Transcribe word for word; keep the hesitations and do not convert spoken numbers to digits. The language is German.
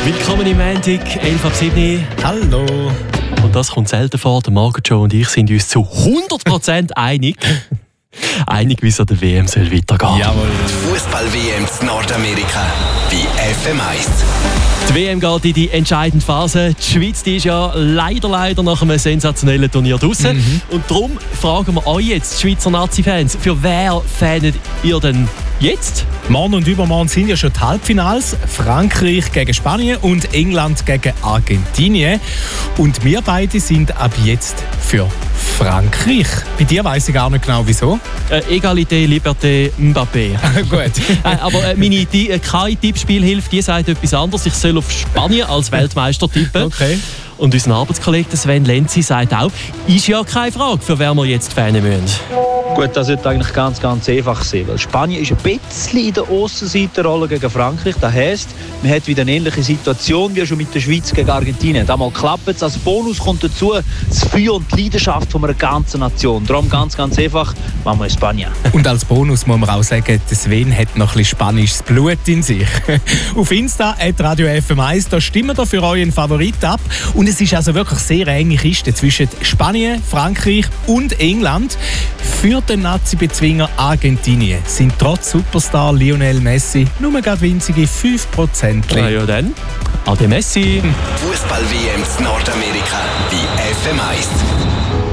Willkommen im Montag, elf ab sieben. Hallo. Und das kommt selten vor. Der Margot Joe und ich sind uns zu hundert Prozent einig. Einig, wie es an der W M soll weitergehen. Jawohl. Die Fußball-W M in Nordamerika bei F M eins. Die W M geht in die entscheidende Phase. Die Schweiz die ist ja leider, leider nach einem sensationellen Turnier draussen. Mhm. Und darum fragen wir euch jetzt, die Schweizer Nazi-Fans, für wer fanet ihr denn jetzt? Morgen und übermorgen sind ja schon die Halbfinals. Frankreich gegen Spanien und England gegen Argentinien. Und wir beide sind ab jetzt für Frankreich. Bei dir weiss ich gar nicht genau, wieso. Äh, Egalité, Liberté, Mbappé. Gut. äh, aber äh, meine äh, keine Tippspielhilfe, die sagt etwas anderes. Ich soll auf Spanien als Weltmeister tippen. Okay. Und unser Arbeitskollege Sven Lenzi sagt auch, ist ja keine Frage, für wen wir jetzt fanen müssen. Gut, das wird eigentlich ganz, ganz einfach sein, weil Spanien ist ein bisschen in der Aussenseiterrolle gegen Frankreich. Das heisst, man hat wieder eine ähnliche Situation wie schon mit der Schweiz gegen Argentinien. Damals klappt es. Als Bonus kommt dazu das Feuer und die Leidenschaft von einer ganzen Nation. Darum ganz, ganz einfach, machen wir in Spanien. Und als Bonus muss man auch sagen, der Sven hat noch ein bisschen spanisches Blut in sich. Auf Insta, at Radio F M eins, da stimmen wir für euch einen Favorit ab. Und es ist also wirklich sehr enge Kiste zwischen Spanien, Frankreich und England. Für den Nazi-Bezwinger Argentinien sind trotz Superstar Lionel Messi nur gerade winzige fünf Prozent. Na ja dann, Ade Messi. Fußball-W M in Nordamerika bei F M eins.